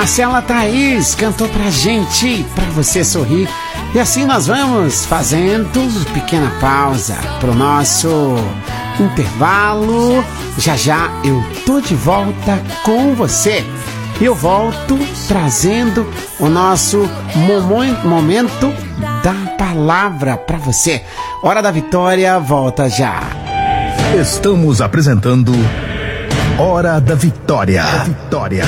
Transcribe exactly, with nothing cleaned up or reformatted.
Marcela Thaís cantou pra gente, pra você sorrir. E assim nós vamos fazendo pequena pausa pro nosso intervalo. Já já eu tô de volta com você. Eu volto trazendo o nosso momento da palavra pra você. Hora da Vitória volta já. Estamos apresentando Hora da Vitória. Vitória.